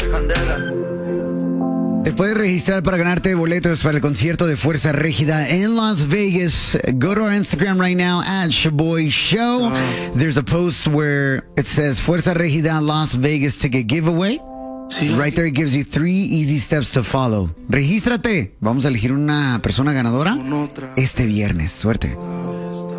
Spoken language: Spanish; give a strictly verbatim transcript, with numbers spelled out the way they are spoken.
Te puedes registrar para ganarte boletos para el concierto de Fuerza Régida en Las Vegas. Go to our Instagram right now at Shaboy Show. Uh, There's a post where it says Fuerza Régida Las Vegas ticket giveaway. Sí. Right there it gives you three easy steps to follow. Regístrate. Vamos a elegir una persona ganadora este viernes. Suerte.